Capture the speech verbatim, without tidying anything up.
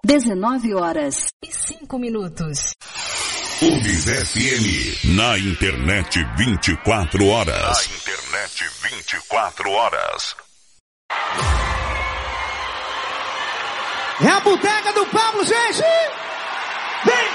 dezenove horas e cinco minutos. Unis F M, na internet vinte e quatro horas. Na internet vinte e quatro horas. É a bodega do Pablo, gente! Vem!